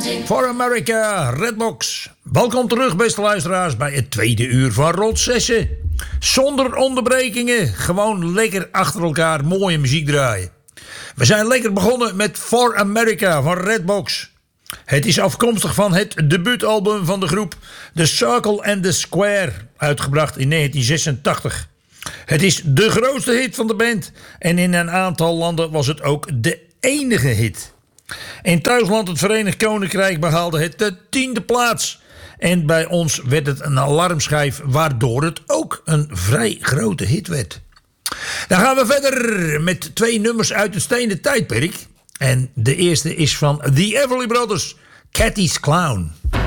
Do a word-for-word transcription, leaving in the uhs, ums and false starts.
For America, Redbox. Welkom terug, beste luisteraars, bij het tweede uur van Rot Zessen. Zonder onderbrekingen, gewoon lekker achter elkaar mooie muziek draaien. We zijn lekker begonnen met For America van Redbox. Het is afkomstig van het debuutalbum van de groep The Circle and the Square, uitgebracht in negentien zesentachtig. Het is de grootste hit van de band en in een aantal landen was het ook de enige hit. In thuisland het Verenigd Koninkrijk behaalde het de tiende plaats. En bij ons werd het een alarmschijf, waardoor het ook een vrij grote hit werd. Dan gaan we verder met twee nummers uit het stenen tijdperk. En de eerste is van The Everly Brothers, Cathy's Clown.